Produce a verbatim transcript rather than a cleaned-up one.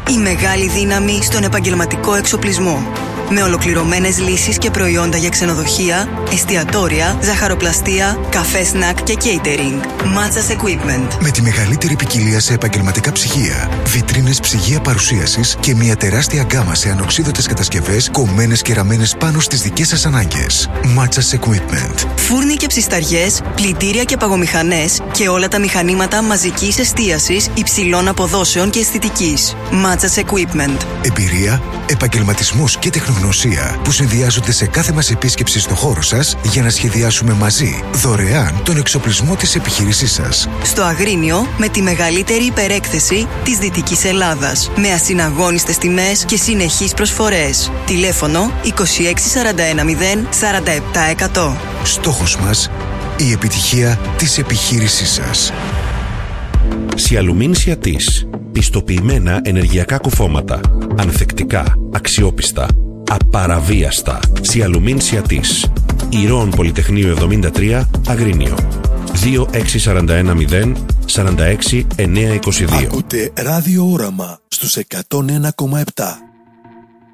Η μεγάλη δύναμη στον επαγγελματικό εξοπλισμό. Με ολοκληρωμένες λύσεις και προϊόντα για ξενοδοχεία, εστιατόρια, ζαχαροπλαστεία, καφέ σνακ και catering. Matsas Equipment. Με τη μεγαλύτερη ποικιλία σε επαγγελματικά ψυγεία, βιτρίνες ψυγεία παρουσίασης και μια τεράστια γκάμα σε ανοξίδωτες κατασκευές κομμένες και ραμμένες πάνω στις δικές σας ανάγκες. Matsas Equipment. Φούρνοι και ψισταριές, πλυντήρια και παγομηχανές και όλα τα μηχανήματα μαζικής εστίασης υψηλών αποδόσεων και αισθητικής. Matsas Equipment. Εμπειρία, επαγγελματισμός και τεχνογνωσία που συνδυάζονται σε κάθε μας επίσκεψη στο χώρο σας για να σχεδιάσουμε μαζί δωρεάν τον εξοπλισμό της επιχείρησής σας. Στο Αγρίνιο, με τη μεγαλύτερη υπερέκθεση της Δυτικής Ελλάδας, με ασυναγώνιστες τιμές και συνεχείς προσφορές. Τηλέφωνο είκοσι έξι σαράντα ένα μηδέν σαράντα επτά εκατό. Στόχος μας, η επιτυχία της επιχείρησής σας. Σιαλουμίν Σιατής. Πιστοποιημένα ενεργειακά κουφώματα. Ανθεκτικά, αξιόπιστα, απαραβίαστα. Σιαλουμίν Σιατής. Ηρώων Πολυτεχνείου εβδομήντα τρία, Αγρίνιο. δύο έξι σαράντα ένα μηδέν σαράντα έξι εννιακόσια είκοσι δύο. Ακούτε Ράδιο Όραμα στους εκατόν ένα κόμμα επτά.